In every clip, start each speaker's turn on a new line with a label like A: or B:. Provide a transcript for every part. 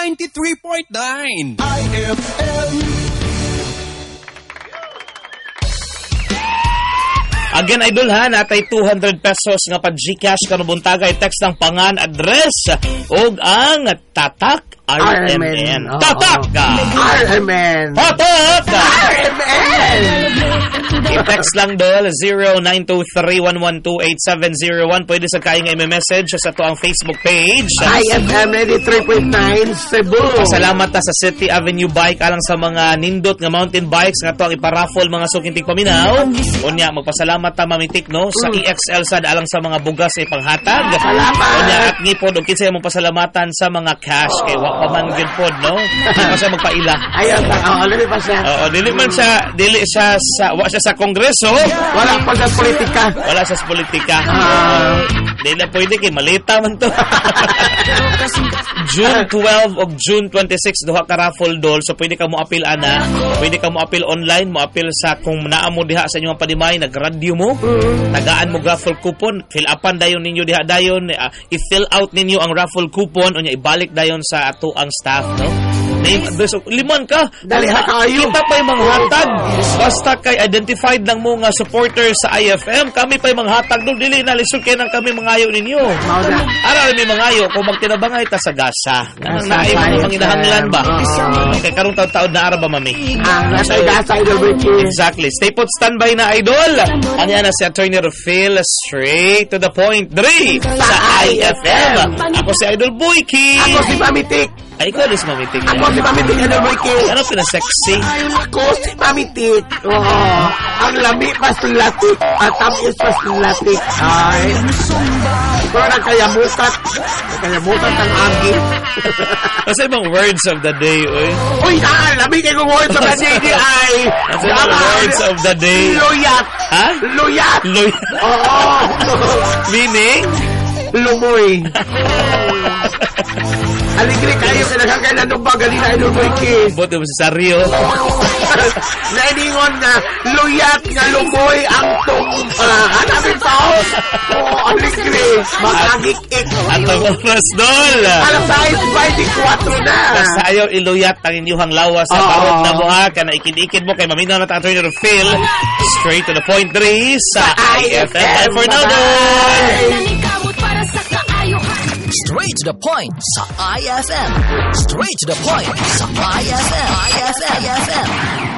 A: 93.9
B: IFM.
C: Again, idol ha, natay 200 pesos nga pa GCash kanubong tagay text ng pangan address o ang tatak RMN. Tatak!
D: RMN!
C: Tatak!
D: RMN!
C: I-text lang dol 0923-112-8701. Pwede sa kaing i-message sa to ang Facebook page.
D: IFM 93.9 Cebu.
C: Pasalamat ta sa City Avenue Bike alang sa mga nindot nga mountain bikes nga to ang iparaffle mga sukintig paminaw. Unya, magpasalamat ta mamitik no sa EXL sad alang sa mga bugas ay panghatag. Unya, at ngipod og kinsay mong pasalamatan sa mga cash kay wa pa man gyud pod no. Di pa siya magpaila.
D: Ayun, dili pa siya.
C: Oo, dili siya sa wa siya sa kongreso.
D: Wala pa sa politika.
C: Wala sa politika. Dili na pwede kay malita man to. June 12 o June 26 duha ka raffle doll, so pwede ka mo appeal ana, pwede ka mo appeal online, mo appeal sa kung naa mo diha sa inyong padimay, nagradyo mo, tagaan mo raffle coupon, fill upan dayon ninyo diha dayon, i-fill out ninyo ang raffle coupon unya ibalik dayon sa ato ang staff no. Name address liman ka
D: dali ha kayo
C: kita pa'y manghatag basta kay identified lang mo nga supporter sa IFM, kami pa'y manghatag doon, dili na lisod kay nang kami mangayo ninyo. Ara mi mangayo kung magtinabangay ta sa gasa nang naay mo manginahanglan ba kay karong taud-taud na ara ba mami
D: nasa gasa idol Ricky.
C: Exactly, stay put standby na idol. Ano na si Attorney Rufil, straight to the point 3 sa IFM. Ako si Idol Boyki.
D: Ako si Mamitik.
C: Ay, ikaw rin si Mamitik.
D: Ako si Mamitik, Idol Boyki.
C: Ano pinasexy?
D: Ako si Mamitik. Oo. Ang lami pas latik at tamis pas latik. Ay. Ito na kayamukat. Kayamukat ang agit.
C: Kasi ibang words of the day, uy.
D: Uy, lami kayo kong words of the day di ay.
C: Kasi ibang words of the day.
D: Luyat.
C: Ha?
D: Luyat.
C: Luyat.
D: Oo.
C: Meaning?
D: Lumoy. Aligre kayo sa nakakailan ng bagali na Idol Boyki.
C: Boto mo sa Sario.
D: Nainingon na luyat nga lumoy ang hanapin pa ako. Oo, aligre. Magagik-ik.
C: At ang oras doon.
D: Alam sa 24 na.
C: Basta ayaw iluyat ang inyong lawas sa parot na mo ha. Kana ikid-ikid mo kay maminaw na Attorney Phil. Straight to the point 3 sa IFM. For now,
E: Straight to the point sa IFM. Straight to the point sa IFM. IFM.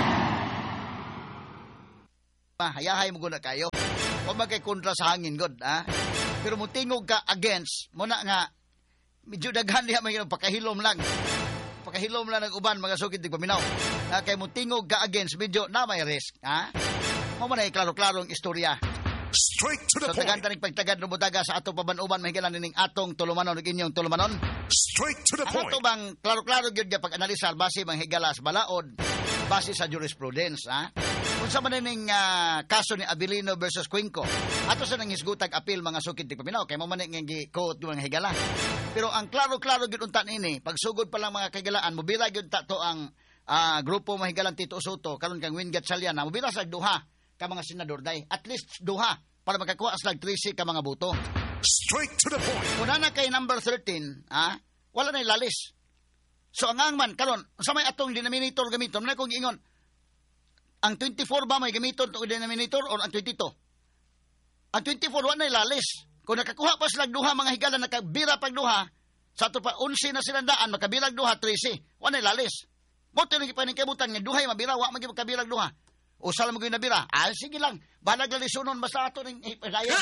B: Hayahay mo guna kayo. Huwag magkay-kontra sa hangin, God. Ha? Pero mo tingog ka against, muna nga, medyo daghan niya mga pakahilom lang. Pakahilom lang ng uban, mga sukit di paminaw. Kaya mo tingog ka against, medyo na may risk. Ha? Mo man ay klaro-klaro ang istorya.
F: Straight to the
B: so,
F: point.
B: tagan tanig pagtagad rumutaga sa atong pabanuban, mahigalan nining atong tulumanon, inyong tulumanon.
F: Straight to the point.
B: Ang ato bang klaro-klaro gyud pag-analisa base mang higala sa balaod, base sa jurisprudence, ha? Kung sa maning kaso ni Abilino versus Cuenco, ato sa nang hisgutag appeal mga sukid ti paminaw kay mo man nga gi-quote mga higala. Pero ang klaro-klaro gyud unta nini, pagsugod pa lang mga kahigalaan, mobila gyud ta to ang grupo mga higalan Tito Soto karon kang Win Gatchalian, mobila sa duha ka mga senador day, at least duha para makakuha sa 13 ka mga boto.
F: Straight to the point.
B: Una na kay number 13, wala na ilalis. So ang angman karon, sa may atong denominator gamiton, na kung ingon, ang 24 ba may gamiton to denominator or ang 22? Ang 24 wala na ilalis. Kung nakakuha pa sila duha mga higala nakabira pag duha, sa ato pa 11 na silang daan makabilag duha 13, wala na ilalis. Mo to nang ipaningkabutan nga duhay mabira wa man makabilag duha. O sala mo nabira. Sige lang. Balag lang lisunon. Basta ato rin ipagayan.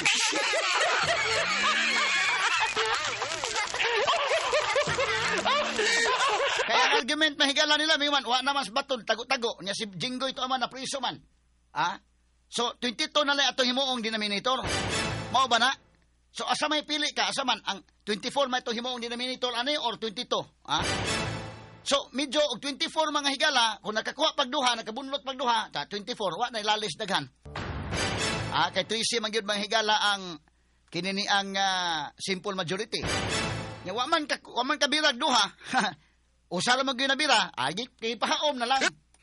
B: Kaya ang argument mahigala nila, may man, wa na mas baton, tago-tago. Nya si Jingo ito aman na priso man. So, 22 na lang atong himuong denominator. Mao ba na? So, asa may pili ka? Asa man, ang 24 may itong himuong denominator, ano or 22? So, medyo, 24 mga higala, kung nakakuha pagduha, nakabunlot pagduha, 24, wa na ilalis daghan. Kay 13 man yun mga higala ang kinini ang simple majority. Wa man kabilag duha, usala man yun nabira, ipahaom na lang.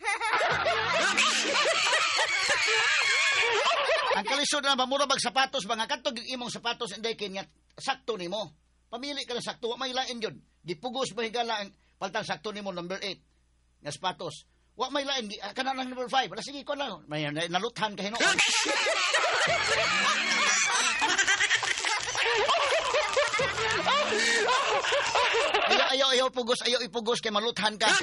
B: Ang kalisod na mamurabag sapatos, mga katog yung imong sapatos, hindi kanya sakto ni mo. Pamili ka ng sakto, wa may lain yun. Gipugos mahigala ang Paltan sakto nimo number 8 nga sapatos. Wa may lain kana lang number 5. Wala sige ko lang. May naluthan ka hinuon. Ayaw ipugos kay maluthan ka.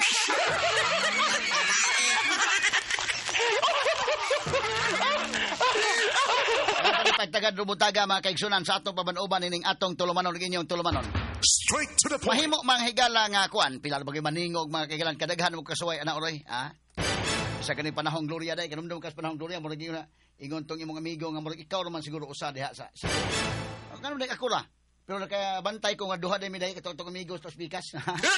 B: Pagtagad rubutaga mga kaigsunan sa atong pabanuban ining atong tulumanon inyong tulumanon.
F: Straight to the point.
B: Mahimo mga higala nga kuan, pila bagay maningog mga kaigalan kadaghan mo kasuway ana oray, ha? Isa kani panahong gloria day, kanumdum kas panahong gloria murag ingon tong imong amigo nga murag ikaw man siguro usa diha sa. Kanum day ako ra. Pero nakabantay ko nga duha day mi day katong amigo sa bikas.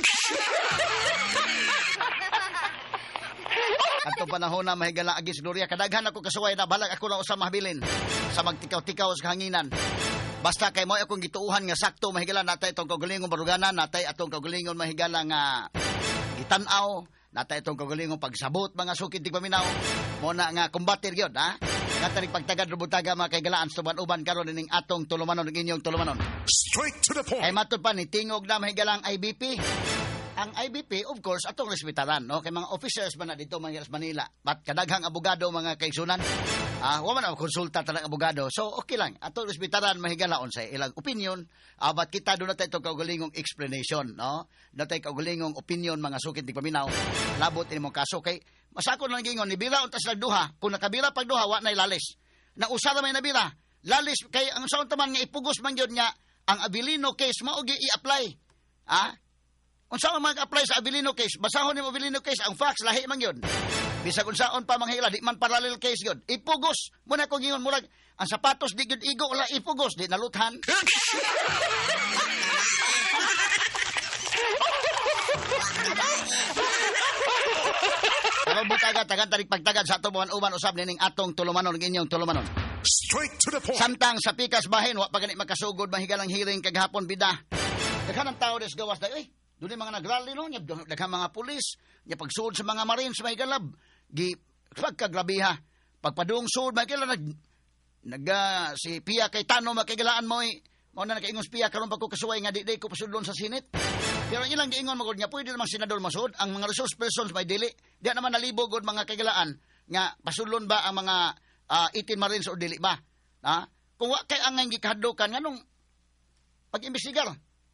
B: Ato panahon na mahigala agis gloria kadaghan ako kasuway na balag ako na usa mahabilin sa magtikaw-tikaw sa kahanginan. Basta kay mo akong gituuhan nga sakto mahigala natay itong kagalingon baruganan, natay atong kagalingon mahigala nga gitan-aw, natay itong kagalingon pagsabot mga sukid tigpaminaw. Mo na nga combater gyud, ha? Kataring pagtagad rubutaga mga kaigalaan sa uban karon ning atong tulumanon ning inyong tulumanon.
F: Straight to the point.
B: Ay matud pa ni tingog na mahigalang IBP. Ang IBP, of course, atong respetaran, no? Kay mga officers man na dito, mga sa Manila. But kadaghang abogado, mga kaigsunan, wala man konsulta talagang abogado. So, okay lang. Atong respetaran, mahigalaon sa ilang opinion. But kita doon natin itong kaugalingong explanation, no? Doon natin kaugalingong opinion, mga sukit, di paminaw. Labot ini mong kaso. Kay, masako na gingon, nibila untas nagduha. Kung nakabila pagduha, wa na lalis. Na usara may nabila. Lalis, kay ang saon taman nga ipugos man yun nga, ang Abilino case, maugi i-apply. Unsa man mag-apply sa Abilino case, basahon nimo Abilino case ang facts lahi man yun. Bisag unsaon pa manghila di man parallel case yun. Ipugos mo na ko gingon murag ang sapatos di gyud igo wala ipugos di naluthan. Pero butaga tagan tarik pagtagad sa atong uban usab nining atong tulumanon inyong tulumanon.
F: Straight to the point.
B: Samtang sa pikas bahin wa pa gani makasugod mahigalang hearing kaghapon bida. Daghang tao des gawas day doon mga nagrally no, daghang mga pulis, nya pagsuod sa mga marines may galab, gi pagkagrabiha, pagpadung suod may galab si Pia Cayetano makigalaan mo mao na nakaingon Pia karon pa ko kasuway nga di ko pasudlon sa Senate. Pero ilang giingon magod nya pwede namang senador masud ang mga resource persons may dili. Di naman nalibog gud mga kagalaan nga pasudlon ba ang mga 18 marines o dili ba? Ha? Kung wa kay angay gikahadlokan nganong pag-imbestigar,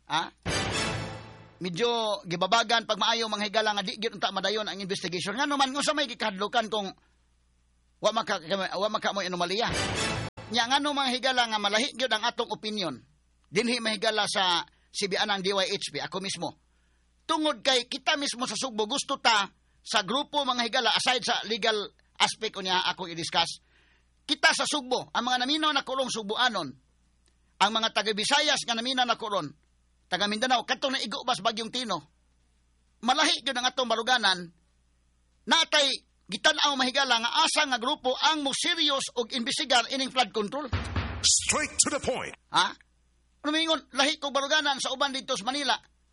B: medyo gibabagan pag maayo mga higala nga di gyud unta madayon ang investigation ngano man unsa may gikahadlokan kung wa maka mo anomalya nya ngano mga higala nga malahi gyud ang atong opinion dinhi mahigala sa CBA ng DYHP ako mismo tungod kay kita mismo sa Sugbo gusto ta sa grupo mga higala aside sa legal aspect unya ako i-discuss kita sa Sugbo ang mga naminaw na kulong Sugboanon ang mga taga Visayas nga naminaw na kulon taga Mindanao, katong na igo bas Bagyong Tino. Malahi yun ang atong baruganan, natay gitanaw mahigala nga asa nga grupo ang mo serious og imbestigar ining flood control.
F: Straight to the point.
B: Ano mingon, lahi ko baruganan sa uban dito sa Manila.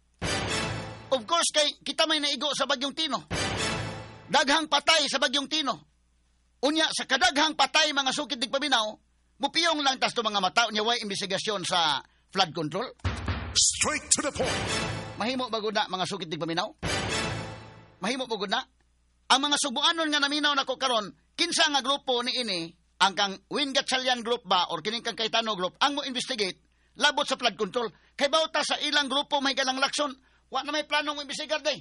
B: Of course, kay kita may naigo sa Bagyong Tino. Daghang patay sa Bagyong Tino. Unya, sa kadaghang patay mga sukid digpaminaw, mupiyong lang tas to mga mata, unya way investigasyon sa flood control.
F: Straight to the point.
B: Mahimo ba gud na mga sukid tigpaminaw? Mahimo ba gud na? Ang mga Sugboanon nga naminaw nako karon, kinsa nga grupo ni ini, ang kang Win Gatchalian group ba or kining kang Cayetano group ang mo investigate labot sa flood control. Kay bawta sa ilang grupo may galang lakson, wa na may planong imbestigar day.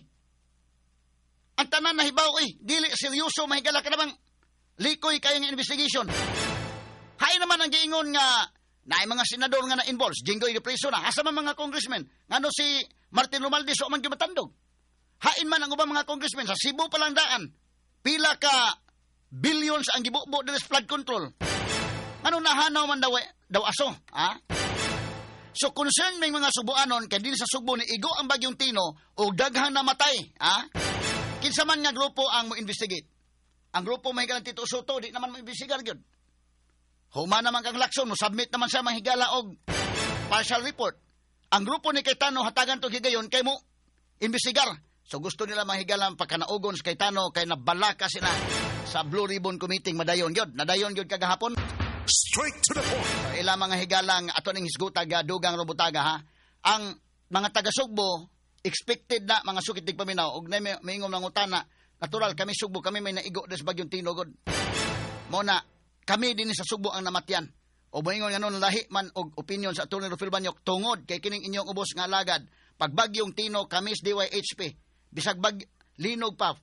B: Ang tanan nahibaw dili seryoso mahigala ka namang likoy kay nga investigation. Hay naman ang giingon nga naay mga senador nga na-involved, Jinggoy de Preso na, asa man mga congressman, ngano si Martin Romualdez o man gimatandog. Hain man ang ubang mga congressman, sa Cebu pa lang daan, pila ka billions ang gibubo dili sa flood control. Ngano nahanaw man daw aso, So concern may mga Sugboanon, kaya din sa Sugbo ni igo ang Bagyong Tino, o daghang namatay, kinsa man nga grupo ang mo investigate. Ang grupo may galang Tito Soto, di naman mo investigar yun. Huma naman kang lakson mo, submit naman siya mahigala og partial report. Ang grupo ni Cayetano hatagan to gigayon kay mo imbestigar. So gusto nila mahigala pagkanaugon sa Cayetano kay nabalaka sila sa Blue Ribbon Committee madayon gyud. Nadayon gyud kagahapon.
F: Straight to the point.
B: So ila mga higalang ato ning hisguta ga dugang robutaga Ang mga taga Sugbo expected na mga sukit tigpaminaw og na maingom ng utana. Natural kami Sugbo, kami may naigo des bagyong tinogod. Mo na kami din sa Sugbo ang namatyan. O moingon nganon lahi man og opinion sa Atty. Rufil Banyok tungod kay kining inyong ubos nga alagad. Pag bagyong Tino kamis DYHP bisag linog pa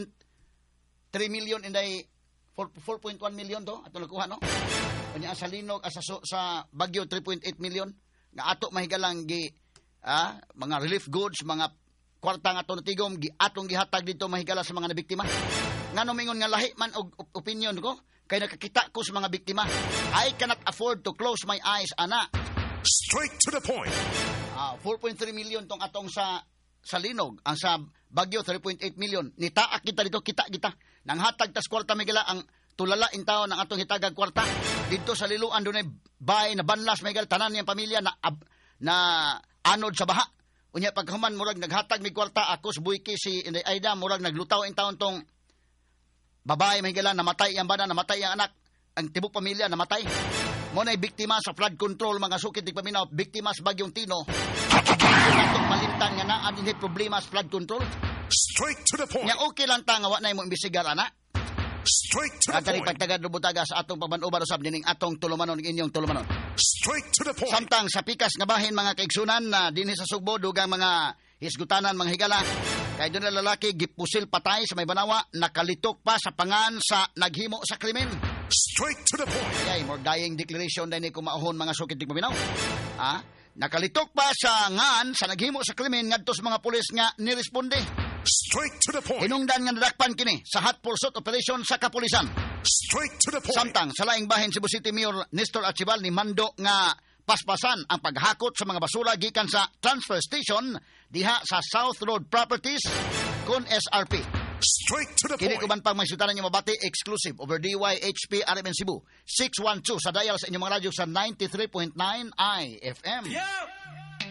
B: 4.3 million inday 4.1 million to ato nakuha no. Unya sa linog sa bagyo 3.8 million nga ato mahigalang gi mga relief goods, mga kwarta nga ato natigom gi atong gihatag dito mahigala sa mga nabiktima. Ngano mingon nga lahi man og opinion ko kay nakakita ko sa mga biktima. I cannot afford to close my eyes, ana.
F: Straight to the point.
B: 4.3 million tong atong sa linog. Ang sa Bagyo, 3.8 million. Nitaak kita dito, kita. Nang hatag tas kwarta migala ang tulala in taon ng atong hitagag kwarta. Dito sa Liluan, doon ay bay na banlas migala, tanan niyang pamilya na anod sa baha. Unya paghuman, murag naghatag mig kwarta, ako sa Buyki, si Inday Aida, murag naglutaw in taon tong babae mahigala, namatay ang bana, namatay ang anak, ang tibok pamilya namatay. Mo na'y biktima sa flood control, mga sukit di paminaw, biktima sa bagyong Tino. Atong malimtan nga naa dinhi problema sa flood control.
F: Straight to the point.
B: Nya okay lang ta nga wa nay mo imbestigar ana.
F: Straight to the
B: Kadali
F: point.
B: pagtagad lubutaga sa atong pagbanuban usab dining atong tulumanon inyong tulumanon.
F: Straight to the point.
B: Samtang sa pikas nga bahin mga kaigsunan na dinhi sa Sugbo dugang mga hisgutanan mga higala. Kay doon na lalaki gipusil patay sa may banawa, nakalitok pa sa pangan sa naghimo sa krimen.
F: Straight to the point.
B: Ay, more dying declaration din ni kumaahon mga sukit di paminaw. Nakalitok pa sa ngan sa naghimo sa krimen ngadto sa mga pulis nga niresponde.
F: Straight to the point.
B: Hinungdan nga nadakpan kini sa hot pursuit operation sa kapulisan.
F: Straight to the point.
B: Samtang sa laing bahin Cebu City Mayor Nestor Archibal ni mando nga paspasan ang paghakot sa mga basura gikan sa transfer station diha sa South Road Properties kun SRP.
F: Straight to the
B: Kini
F: point.
B: kuban pang may sutanan niyo mabati exclusive over DYHP RMN Cebu 612 sa dial sa inyong mga radyo sa 93.9 IFM.
F: Yeah.